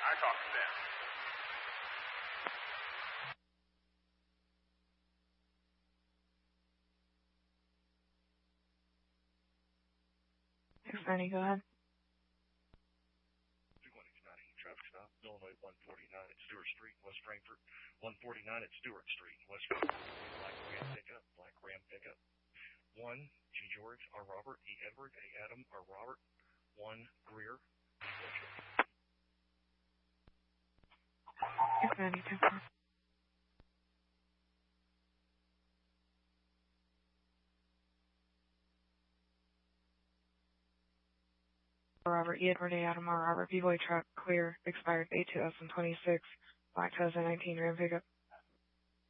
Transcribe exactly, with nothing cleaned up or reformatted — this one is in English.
I talked to them. six ninety, go ahead. two one X ninety, traffic stop, Illinois one forty-nine at Stewart Street, West Frankfort. one forty-nine at Stewart Street, West Frankfort. Black Ram pickup, Black Ram pickup. one, G. George, R. Robert, E. Edward, A. Adam, R. Robert. one, Greer, six ninety, ten four. Robert, E. Edward, A. Adam, R. Robert, B-Boy truck, clear, expired eight two thousand twenty-six, Black two thousand nineteen Ram pickup.